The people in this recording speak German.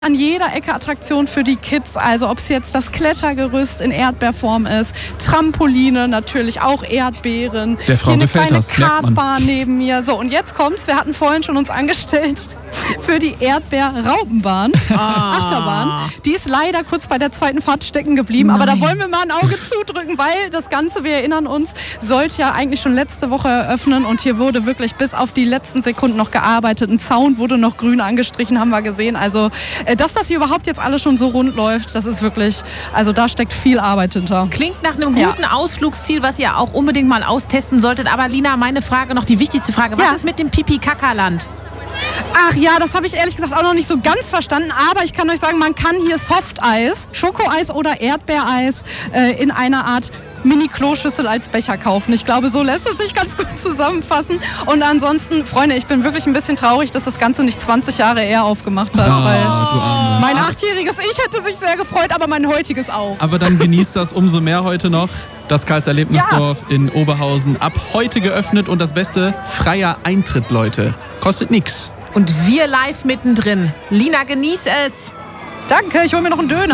An jeder Ecke Attraktion für die Kids, also ob es jetzt das Klettergerüst in Erdbeerform ist, Trampoline, natürlich auch Erdbeeren. Der Frau hier gefällt eine das, kleine merkt man. Kartbahn neben mir. So, und jetzt kommt's, wir hatten vorhin schon uns angestellt für die Erdbeer-Raupenbahn, Achterbahn. Die ist leider kurz bei der zweiten Fahrt stecken geblieben, aber da wollen wir mal ein Auge zudrücken, weil das Ganze, wir erinnern uns, sollte ja eigentlich schon letzte Woche eröffnen und hier wurde wirklich bis auf die letzten Sekunden noch gearbeitet. Ein Zaun wurde noch grün angestrichen, haben wir gesehen. Also, dass das hier überhaupt jetzt alles schon so rund läuft, das ist wirklich, also da steckt viel Arbeit hinter. Klingt nach einem guten Ausflugsziel, was ihr auch unbedingt mal austesten solltet. Aber Lina, meine Frage noch, die wichtigste Frage. Was ist mit dem Pipi-Kaka-Land? Ach ja, das habe ich ehrlich gesagt auch noch nicht so ganz verstanden, aber ich kann euch sagen, man kann hier Softeis, Schokoeis oder Erdbeereis in einer Art Mini-Kloschüssel als Becher kaufen. Ich glaube, so lässt es sich ganz gut zusammenfassen. Und ansonsten, Freunde, ich bin wirklich ein bisschen traurig, dass das Ganze nicht 20 Jahre eher aufgemacht hat, weil mein 8-jähriges Ich hätte sich sehr gefreut, aber mein heutiges auch. Aber dann genießt das umso mehr heute noch. Das Karls-Erlebnisdorf in Oberhausen ab heute geöffnet und das Beste, freier Eintritt, Leute. Kostet nix. Und wir live mittendrin. Lina, genieß es! Danke, ich hole mir noch einen Döner.